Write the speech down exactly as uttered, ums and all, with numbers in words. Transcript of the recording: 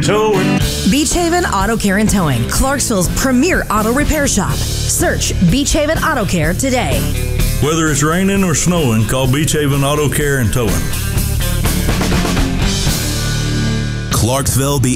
Towing. Beach Haven Auto Care and Towing, Clarksville's premier auto repair shop. Search Beach Haven Auto Care today. Whether it's raining or snowing, call Beach Haven Auto Care and Towing. Clarksville, the